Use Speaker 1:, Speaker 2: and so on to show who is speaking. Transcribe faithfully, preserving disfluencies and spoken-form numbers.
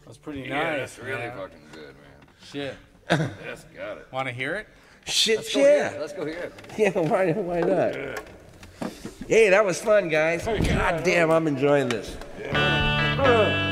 Speaker 1: That's pretty nice.
Speaker 2: Yeah, that's really
Speaker 1: man.
Speaker 2: fucking good, man.
Speaker 1: Shit.
Speaker 2: Yes, got it.
Speaker 1: Want to hear it?
Speaker 3: Shit,
Speaker 2: Let's go
Speaker 3: yeah.
Speaker 2: here. Let's go here.
Speaker 3: Yeah, why, why not? Hey, that was fun, guys. God damn, I'm enjoying this.
Speaker 2: Yeah.